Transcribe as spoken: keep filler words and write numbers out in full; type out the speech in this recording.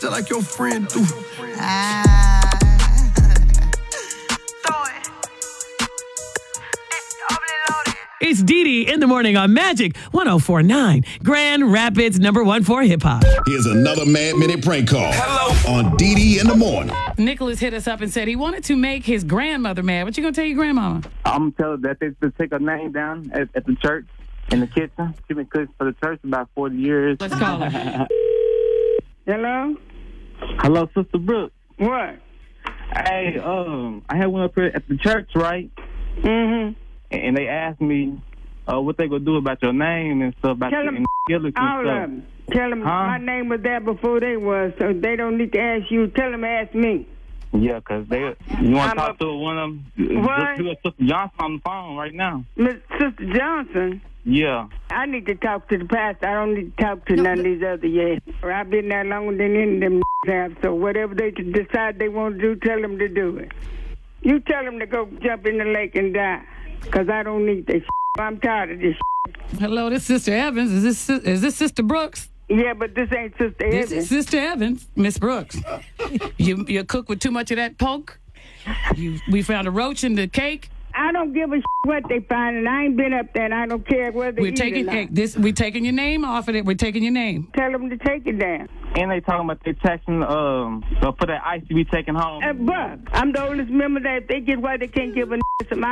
still like your friend do. Ah. It's Dee Dee in the morning on Magic one oh four point nine, Grand Rapids number one for hip hop. Here's another Mad Minute prank call. Hello. On Dee Dee in the morning. Nicholas hit us up and said he wanted to make his grandmother mad. What you gonna tell your grandmama? I'm gonna tell her that they should take her name down at, at the church in the kitchen. She's been cooking for the church about forty years. Let's call her. Hello? Hello, Sister Brooks. What? Hey, um, I had one up here at the church, right? Mm-hmm. And they asked me uh, what they gonna do about your name and stuff, about Tell your them and all of stuff. them. Tell them Huh? my name was there before they was, so they don't need to ask you. Tell them to ask me. Yeah, because they, you want I'm to talk a- to one of them? What? Just do a Sister Johnson on the phone right now. Miss Sister Johnson, Yeah. I need to talk to the pastor. I don't need to talk to none of these other yet. I've been there longer than any of them have, so whatever they decide they want to do, tell them to do it. You tell them to go jump in the lake and die, because I don't need this shit. I'm tired of this shit. Hello, this is Sister Evans. Is this is this Sister Brooks? Yeah, but this ain't Sister This Evans. is Sister Evans, Miss Brooks. you you cook with too much of that pork. You we found a roach in the cake. I don't give a shit what they find, and I ain't been up there, and I don't care whether We're eat taking or hey, not. this. We're taking your name off of it. We're taking your name. Tell them to take it down. And they talking about they taxing um so for that ice to be taken home. Uh, but I'm the oldest member that if they get why they can't give a some